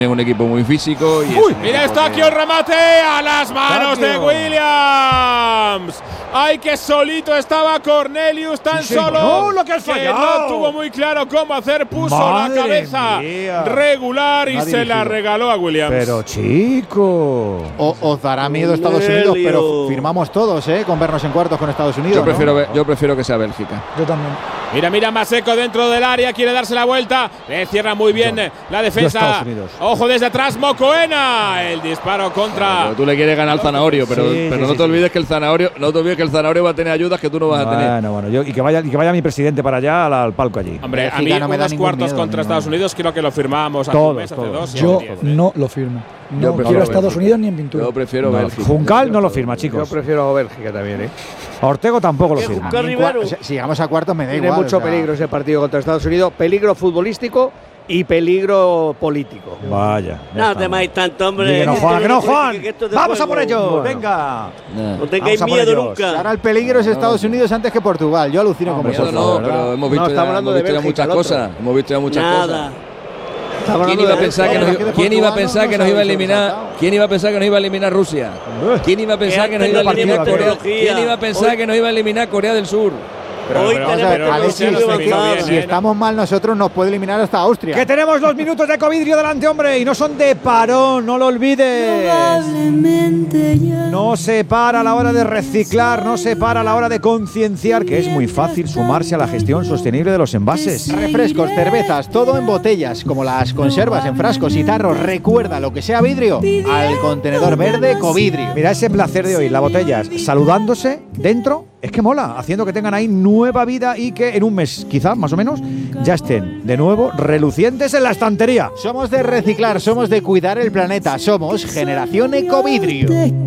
un equipo muy físico. Mira esto aquí, el remate a las manos de Williams. Ay, que solito estaba Cornelius, tan solo lo que has fallado. no tuvo muy claro cómo hacer, puso Madre la cabeza mía. regular y se la regaló a Williams. Pero chico, os dará miedo Estados Unidos, pero firmamos todos, con vernos en cuartos con Estados Unidos. Yo prefiero que sea Bélgica. Yo también. Mira Maseco dentro del área, quiere darse la vuelta, le cierra muy bien la defensa. Ojo desde atrás, Mocoena, el disparo contra. Pero tú le quieres ganar al Zanahorio, pero no te olvides que el Zanahorio, va a tener ayudas que tú no vas a tener. Bueno, y que vaya mi presidente para allá al palco allí. Hombre, a mí unos cuartos contra Estados Unidos creo que lo firmamos hace un mes, hace dos. Yo no lo firmo. No quiero a Estados Unidos ni en pintura. Yo prefiero Bélgica. Juncal no lo firma, chicos. Yo prefiero a Bélgica también, A Ortego tampoco lo firma. Si llegamos a cuartos me da igual. Tiene mucho peligro ese partido contra Estados Unidos. Peligro futbolístico y peligro político. Vaya. No temáis tanto, hombre. Que no, Juan. Que Vamos a por ello. Venga. No tengáis miedo nunca. Ahora el peligro es Estados Unidos antes que Portugal. Yo alucino con vosotros. No, pero hemos visto ya muchas cosas. Hemos visto ya muchas cosas. ¿Quién iba a pensar que nos iba a eliminar? ¿Quién iba a pensar que nos iba a eliminar Rusia? ¿Quién iba a pensar que nos iba a eliminar Corea? ¿Quién iba a pensar que nos iba a eliminar Corea del Sur? Si estamos mal nosotros nos puede eliminar hasta Austria. Que tenemos 2 minutos de Covidrio delante, hombre, y no son de parón, no lo olvides. No se para a la hora de reciclar, no se para a la hora de concienciar que es muy fácil sumarse a la gestión sostenible de los envases. Refrescos, cervezas, todo en botellas, como las conservas en frascos y tarros. Recuerda, lo que sea vidrio, al contenedor verde Covidrio. Mira ese placer de hoy, las botellas saludándose dentro. Es que mola, haciendo que tengan ahí nueva vida y que en un mes, quizá, más o menos, ya estén de nuevo relucientes en la estantería. Somos de reciclar, somos de cuidar el planeta, somos Generación Ecovidrio.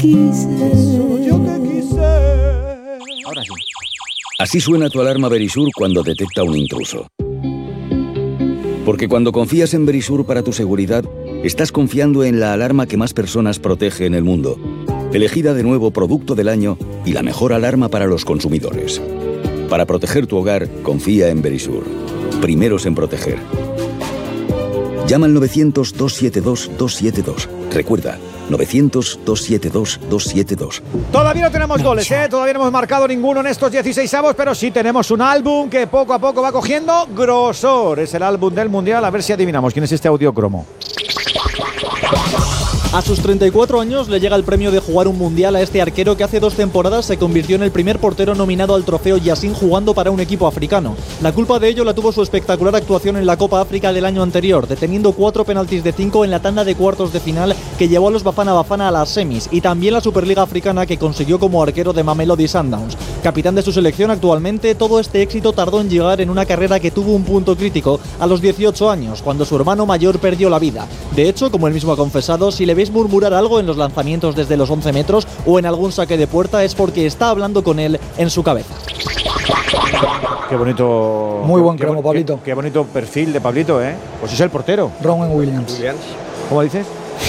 Ahora sí. Así suena tu alarma Verisur cuando detecta un intruso. Porque cuando confías en Verisur para tu seguridad, estás confiando en la alarma que más personas protege en el mundo. Elegida de nuevo Producto del Año y la mejor alarma para los consumidores. Para proteger tu hogar, confía en Verisur. Primeros en proteger. Llama al 900-272-272. Recuerda, 900-272-272. Todavía no tenemos goles, todavía no hemos marcado ninguno en estos 16avos, pero sí tenemos un álbum que poco a poco va cogiendo grosor. Es el álbum del Mundial, a ver si adivinamos quién es este audiocromo. A sus 34 años le llega el premio de jugar un mundial a este arquero que hace 2 temporadas se convirtió en el primer portero nominado al trofeo Yassin jugando para un equipo africano. La culpa de ello la tuvo su espectacular actuación en la Copa África del año anterior, deteniendo 4 penaltis de 5 en la tanda de cuartos de final que llevó a los Bafana Bafana a las semis, y también la Superliga Africana que consiguió como arquero de Mamelodi Sundowns. Capitán de su selección actualmente, todo este éxito tardó en llegar en una carrera que tuvo un punto crítico a los 18 años, cuando su hermano mayor perdió la vida. De hecho, como él mismo ha confesado, si le veis murmurar algo en los lanzamientos desde los 11 metros o en algún saque de puerta es porque está hablando con él en su cabeza. Qué bonito. Muy buen cromo, Pablito. Qué bonito perfil de Pablito, Pues es el portero. Rowan Williams. ¿Cómo dices?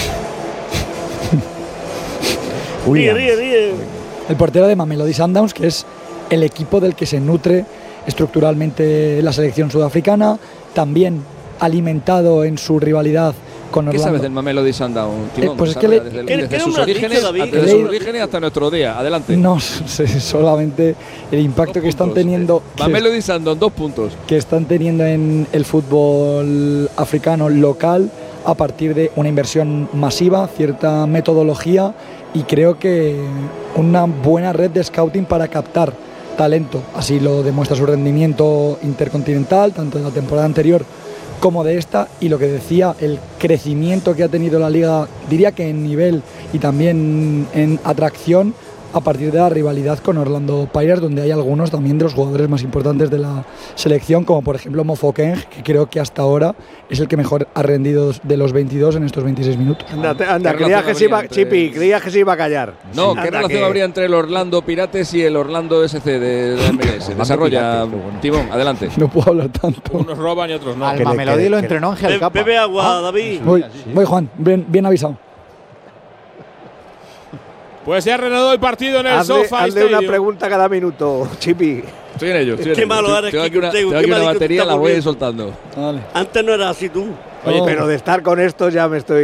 Ríe. El portero de Mamelodi Sundowns, que es el equipo del que se nutre estructuralmente la selección sudafricana, también alimentado en su rivalidad con Orlando. ¿Qué sabes del Mamelodi Sundowns, Timón? Pues es que desde sus orígenes hasta nuestro día. Adelante. No sé, solamente el impacto que están teniendo. Mamelodi Sundowns, 2 puntos. Que están teniendo en el fútbol africano local a partir de una inversión masiva, cierta metodología y creo que una buena red de scouting para captar talento. Así lo demuestra su rendimiento intercontinental, tanto en la temporada anterior como de esta, y lo que decía, el crecimiento que ha tenido la liga, diría que en nivel y también en atracción a partir de la rivalidad con Orlando Pirates, donde hay algunos también de los jugadores más importantes de la selección, como por ejemplo Mofokeng, que creo que hasta ahora es el que mejor ha rendido de los 22 en estos 26 minutos. Anda, creías que se iba a callar. No, ¿qué relación habría entre el Orlando Pirates y el Orlando SC de la MLS? Desarrolla, Timón, adelante. No puedo hablar tanto. Unos roban y otros no. Al Mamelodi lo entrenó Ángel Capa. Bebe agua, David. Voy Juan, bien avisado. Pues se ha reanudado el partido en el SoFi Hazle una pregunta cada minuto, Chipi. Estoy en ello. Qué malo eres. Tengo aquí una batería, la voy soltando. Vale. Antes no era así tú. Oye, pero de estar con esto ya me estoy